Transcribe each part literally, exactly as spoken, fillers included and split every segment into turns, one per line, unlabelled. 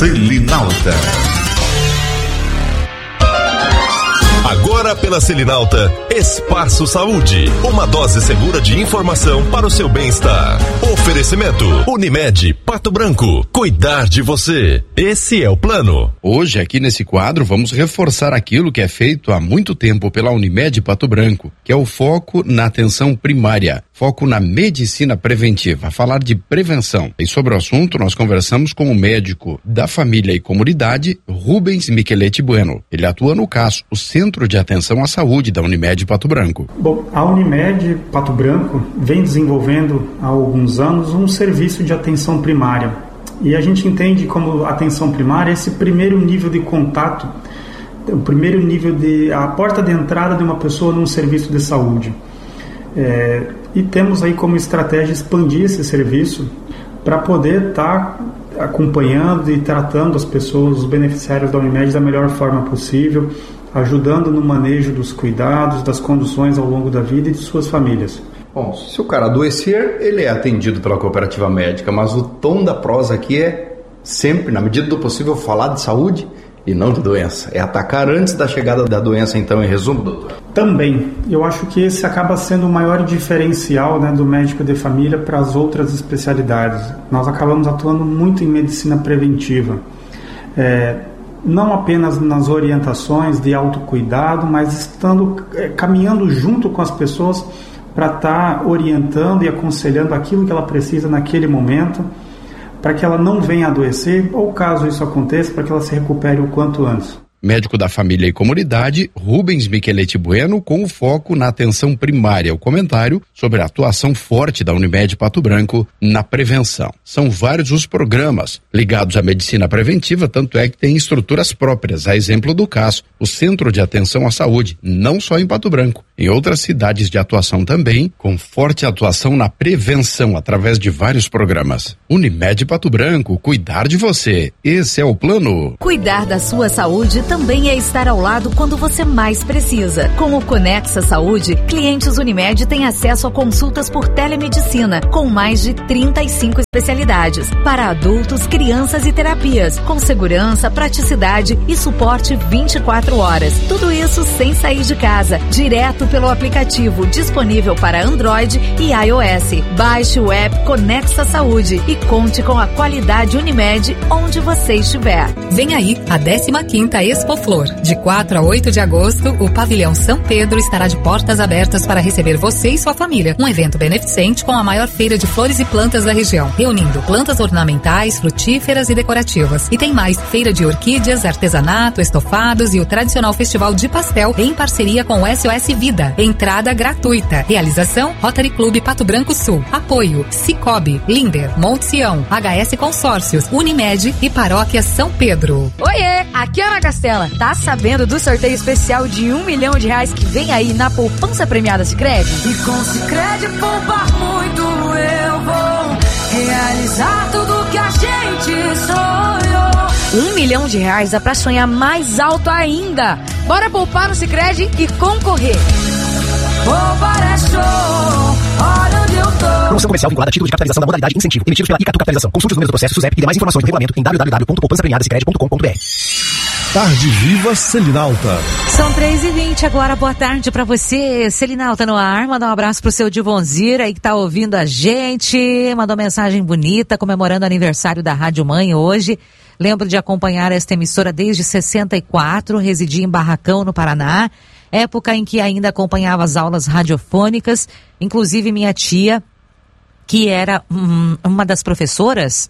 Selinalta. Agora pela Selinalta, Espaço Saúde, uma dose segura de informação para o seu bem-estar. Oferecimento, Unimed, Pato Branco, cuidar de você, esse é o plano.
Hoje aqui nesse quadro vamos reforçar aquilo que é feito há muito tempo pela Unimed Pato Branco, que é o foco na atenção primária, foco na medicina preventiva, falar de prevenção. E sobre o assunto nós conversamos com o médico da família e comunidade, Rubens Micheletti Bueno. Ele atua no C A S, o Centro de Atenção à Saúde da Unimed Pato Branco.
Bom, a Unimed Pato Branco vem desenvolvendo há alguns anos um serviço de atenção primária. E a gente entende como atenção primária esse primeiro nível de contato, o primeiro nível de, a porta de entrada de uma pessoa num serviço de saúde. É, e temos aí como estratégia expandir esse serviço para poder estar tá acompanhando e tratando as pessoas, os beneficiários da Unimed da melhor forma possível, ajudando no manejo dos cuidados, das conduções ao longo da vida e de suas famílias.
Bom, se o cara adoecer, ele é atendido pela cooperativa médica, mas o tom da prosa aqui é sempre, na medida do possível, falar de saúde e não de doença. É atacar antes da chegada da doença, então, em resumo, doutor?
Também. Eu acho que esse acaba sendo o maior diferencial, né, do médico de família para as outras especialidades. Nós acabamos atuando muito em medicina preventiva. É, não apenas nas orientações de autocuidado, mas estando, é, caminhando junto com as pessoas para estar tá orientando e aconselhando aquilo que ela precisa naquele momento, para que ela não venha adoecer, ou caso isso aconteça, para que ela se recupere o quanto antes.
Médico da família e comunidade, Rubens Micheletti Bueno, com o foco na atenção primária. O comentário sobre a atuação forte da Unimed Pato Branco na prevenção. São vários os programas ligados à medicina preventiva, tanto é que tem estruturas próprias, a exemplo do C A S, o Centro de Atenção à Saúde, não só em Pato Branco, em outras cidades de atuação também, com forte atuação na prevenção através de vários programas. Unimed Pato Branco, cuidar de você, esse é o plano.
Cuidar da sua saúde também é estar ao lado quando você mais precisa. Com o Conexa Saúde, clientes Unimed têm acesso a consultas por telemedicina, com mais de trinta e cinco especialidades, para adultos, crianças e terapias, com segurança, praticidade e suporte vinte e quatro horas. Tudo isso sem sair de casa, direto pelo aplicativo disponível para Android e iOS. Baixe o app Conexa Saúde e conte com a qualidade Unimed onde você estiver.
Vem aí a décima quinta Expo Flor. De quatro a oito de agosto, o Pavilhão São Pedro estará de portas abertas para receber você e sua família. Um evento beneficente com a maior feira de flores e plantas da região, reunindo plantas ornamentais, frutíferas e decorativas. E tem mais, feira de orquídeas, artesanato, estofados e o tradicional festival de pastel em parceria com o S O S Vida. Entrada gratuita. Realização Rotary Clube Pato Branco Sul. Apoio Cicobi, Linder, Monte Sião, H S Consórcios, Unimed e Paróquia São Pedro.
Oiê, aqui é a Ana Castela. Tá sabendo do sorteio especial de um milhão de reais que vem aí na poupança premiada Sicredi?
E com Sicredi poupar muito eu vou realizar tudo que a gente sonhou.
Um milhão de reais dá pra sonhar mais alto ainda. Bora poupar no Sicredi e concorrer.
Poupar é show, olha onde eu tô.
Promoção comercial vinculada a título de capitalização da modalidade incentivo, emitidos pela Icatu Capitalização. Consulte os números do processo SUSEP e demais informações do regulamento em w w w ponto poupança premiada sicredi ponto com ponto b r.
Tarde Viva Selinalta.
São três e vinte agora, boa tarde pra você. Selinalta no ar, mandar um abraço pro seu Divonzir aí que tá ouvindo a gente, mandou mensagem bonita comemorando o aniversário da Rádio Mãe hoje. Lembro de acompanhar esta emissora desde sessenta e quatro, residi em Barracão, no Paraná, época em que ainda acompanhava as aulas radiofônicas, inclusive minha tia, que era hum, uma das professoras,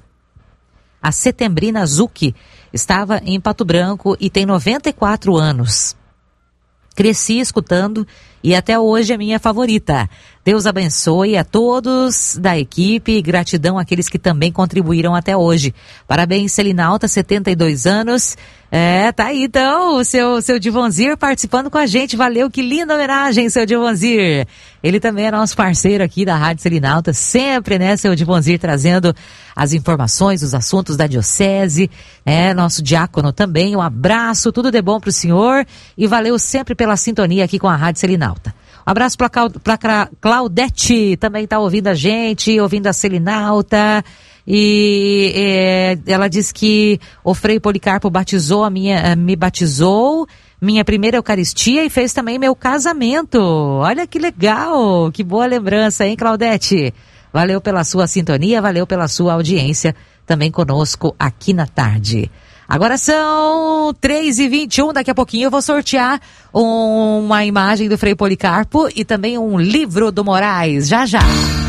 a Setembrina Zucchi, estava em Pato Branco e tem noventa e quatro anos. Cresci escutando e até hoje é minha favorita. Deus abençoe a todos da equipe e gratidão àqueles que também contribuíram até hoje. Parabéns, Selinalta, setenta e dois anos. É, tá aí então o seu, seu Divonzir participando com a gente. Valeu, que linda homenagem, seu Divonzir. Ele também é nosso parceiro aqui da Rádio Selinalta, sempre, né, seu Divonzir, trazendo as informações, os assuntos da diocese, né, nosso diácono também. Um abraço, tudo de bom pro senhor e valeu sempre pela sintonia aqui com a Rádio Selinalta. Um abraço para Claudete, também está ouvindo a gente, ouvindo a Selinalta. E é, ela diz que o Frei Policarpo batizou a minha, me batizou, minha primeira Eucaristia e fez também meu casamento. Olha que legal, que boa lembrança, hein, Claudete? Valeu pela sua sintonia, valeu pela sua audiência também conosco aqui na tarde. Agora são três e vinte e um, daqui a pouquinho eu vou sortear uma imagem do Frei Policarpo e também um livro do Moraes, já já.